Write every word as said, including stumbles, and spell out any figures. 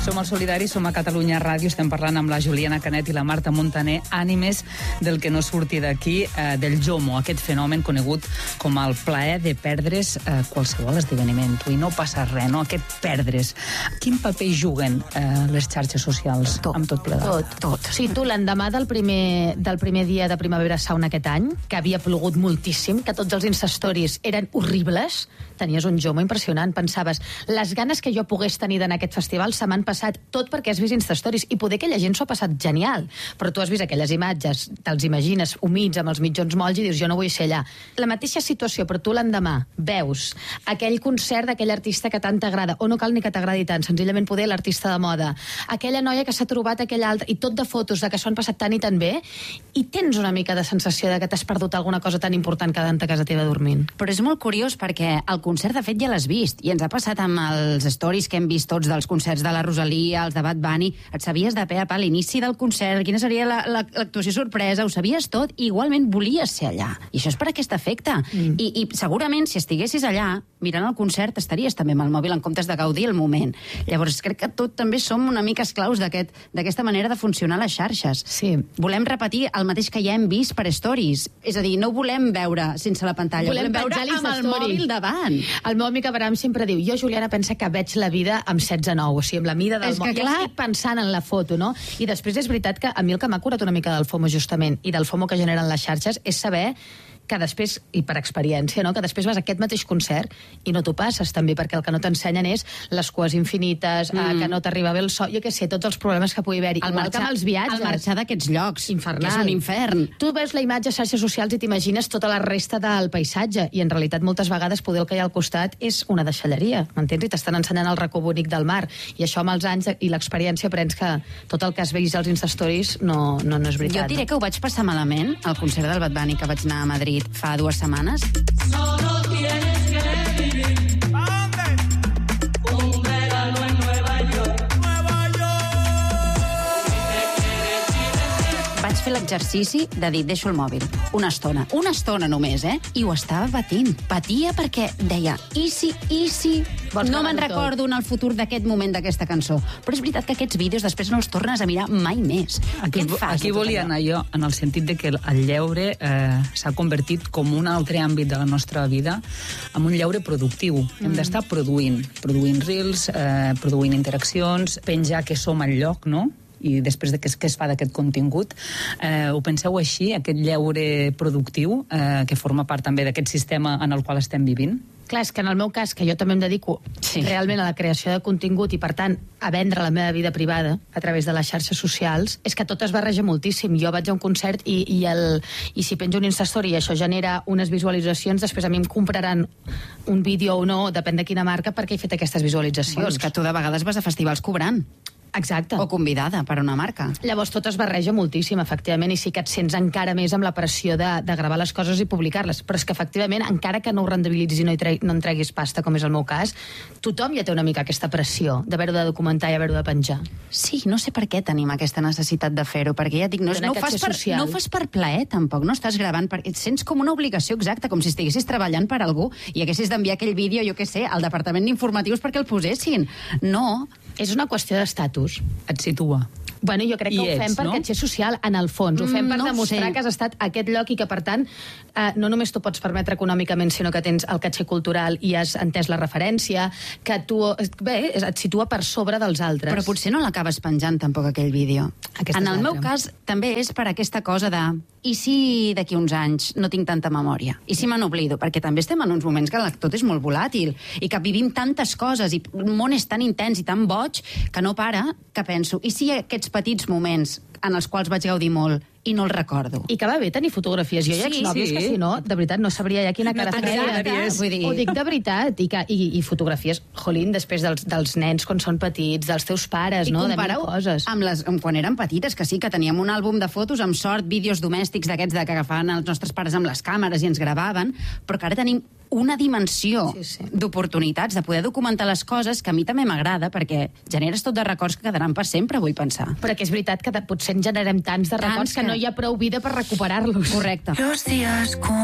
Som al Solidari, som a Catalunya Ràdio, estem parlant amb la Juliana Canet i la Marta Montaner, ànimes del que no surti d'aquí, eh, del JOMO, aquest fenomen conegut com el plaer de perdre's eh, qualsevol esdeveniment. I no passa res, no? Aquest perdre's. Quin paper juguen eh, les xarxes socials tot, amb tot plegat? Tot, tot. O sigui, tu l'endemà del primer, del primer dia de Primavera Sound aquest any, que havia plogut moltíssim, que tots els instastories eren horribles, tenies un JOMO impressionant. Pensaves, les ganes que jo pogués tenir d'anar a aquest festival se m'han passat tot perquè has vist instastories, i poder aquella gent s'ho ha passat genial, però tu has vist aquelles imatges, te'ls imagines humits amb els mitjons molls i dius, jo no vull ser allà. La mateixa situació, però tu l'endemà veus aquell concert d'aquell artista que tant t'agrada, o no cal ni que t'agradi tant, senzillament poder l'artista de moda, aquella noia que s'ha trobat aquella altra, i tot de fotos de que s'ho han passat tan i tan bé, i tens una mica de sensació de que t'has perdut alguna cosa tan important quedant a casa teva dormint. Però és molt curiós perquè el concert, de fet, ja l'has vist, i ens ha passat amb els stories que hem vist tots dels concerts de la Rosalia, els de Bad Bunny, et sabies de pe a pa l'inici del concert, quina seria l'actuació sorpresa, ho sabies tot, i igualment volies ser allà. I això és per aquest efecte. Mm. I, I segurament, si estiguessis allà, mirant el concert, estaries també amb el mòbil en comptes de gaudir el moment. Llavors, crec que tot també som una mica esclaus d'aquesta aquest, manera de funcionar les xarxes. Sí. Volem repetir el mateix que ja hem vist per stories. És a dir, no volem veure sense la pantalla, volem, volem veure amb el mòbil davant. El meu amic Abraham sempre diu, jo, Juliana, pensa que veig la vida amb setze nou, o sigui, amb la mida del mòbil. Ja estic pensant en la foto, no? I després és veritat que a mi el que m'ha curat una mica del FOMO, justament, i del FOMO que generen les xarxes, és saber que després, i per experiència, no? Que després vas a aquest mateix concert i no t'ho passes també, perquè el que no t'ensenyen és les cues infinites, mm. eh, que no t'arriba bé el so, jo què sé, tots els problemes que pugui haver-hi. El Igual marxar, que amb els viatges. El marxar d'aquests llocs, infernal. Que és un infern. Tu veus la imatge a xarxes socials i t'imagines tota la resta del paisatge, i en realitat moltes vegades poder el que hi ha al costat és una deixalleria, m'entens? I t'estan ensenyant el racó bonic del mar, i això amb els anys i l'experiència aprens que tot el que has vist als Instastories no, no, no és veritat. Jo et diré que ho vaig passar malament al concert del Bad Bunny que vaig anar a Madrid fa dues setmanes. Solo tienes que vivir. ¿A dónde? Un verano en Nueva York. Nueva York. Vaig fer l'exercici de dir, deixo el mòbil una estona, una estona només, eh? I ho estava patint. Patia perquè deia, i si, i si... Vols no me'n recordo en el futur d'aquest moment d'aquesta cançó. Però és veritat que aquests vídeos després no els tornes a mirar mai més. Aquí, aquí volia anar jo, en el sentit de que el lleure eh, s'ha convertit com un altre àmbit de la nostra vida en un lleure productiu. Mm. Hem d'estar produint, produint reels, eh, produint interaccions, penjar que som al lloc, no? I després de què es, es fa d'aquest contingut. Eh, ho penseu així, aquest lleure productiu, eh, que forma part també d'aquest sistema en el qual estem vivint? Clar, és que en el meu cas, que jo també em dedico sí. realment a la creació de contingut i, per tant, a vendre la meva vida privada a través de les xarxes socials, és que tot es barreja moltíssim. Jo vaig a un concert i, i, el, i si penjo un Instastory i això genera unes visualitzacions, després a mi em compraran un vídeo o no, depèn de quina marca, perquè he fet aquestes visualitzacions. Bueno, és que tu de vegades vas a festivals cobrant. Exacte. O convidada per una marca. Llavors tot es barreja moltíssim, efectivament, i sí que et sents encara més amb la pressió de, de gravar les coses i publicar-les. Però és que, efectivament, encara que no ho rendibilitzis i no, tre no en treguis pasta, com és el meu cas, tothom ja té una mica aquesta pressió d'haver-ho de documentar i haver-ho de penjar. Sí, no sé per què tenim aquesta necessitat de fer-ho, perquè ja dic, no, no, ho fas per, no ho fas per plaer, tampoc, no estàs gravant, perquè et sents com una obligació exacta, com si estiguessis treballant per algú i haguessis d'enviar aquell vídeo, jo què sé, al departament d'informatius perquè el posessin. No. És una qüestió d'estatus. Et situa. Bueno, jo crec que I ho ets, fem no? perquè ets social, en el fons. Ho fem per no demostrar sé. que has estat a aquest lloc i que, per tant, eh, no només t'ho pots permetre econòmicament, sinó que tens el caché cultural i has entès la referència, que tu, bé, et situa per sobre dels altres. Però potser no l'acabes penjant, tampoc, aquell vídeo. Aquesta en el meu cas, també és per aquesta cosa de i si d'aquí uns anys no tinc tanta memòria? I si me n'oblido? Perquè també estem en uns moments que tot és molt volàtil i que vivim tantes coses i el món és tan intens i tan boig que no para, que penso, i si aquests petits moments en els quals vaig gaudir molt i no el recordo. I que va bé tenir fotografies. Jo hi ha Sí, exnòvios sí. que, si no, de veritat, no sabria ja quina cara No feia. t'agradaries. Vull dir, ho dic de veritat. I, que, i, i fotografies, jolín, després dels, dels nens quan són petits, dels teus pares, I no? De mil compara-ho coses. amb, les, amb quan érem petites, que sí, que teníem un àlbum de fotos, amb sort, vídeos domèstics d'aquests de que agafaven els nostres pares amb les càmeres i ens gravaven, però que ara tenim una dimensió sí, sí. d'oportunitats de poder documentar les coses que a mi també m'agrada, perquè generes tot de records que quedaran per sempre, vull pensar. Però que és veritat que potser en generem tants de records Tants que... que no hi ha prou vida per recuperar-los. Correcte. Los días